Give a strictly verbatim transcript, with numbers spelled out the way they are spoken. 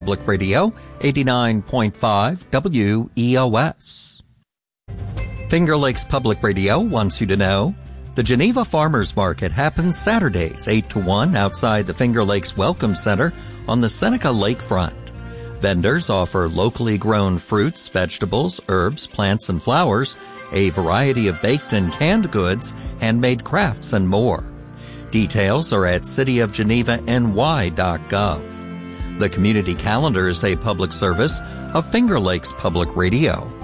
Public Radio, eighty-nine point five W E O S. Finger Lakes Public Radio wants you to know the Geneva Farmers Market happens Saturdays eight to one outside the Finger Lakes Welcome Center on the Seneca Lakefront. Vendors offer locally grown fruits, vegetables, herbs, plants, and flowers, a variety of baked and canned goods, handmade crafts, and more. Details are at city of geneva n y dot gov. The community calendar is a public service of Finger Lakes Public Radio.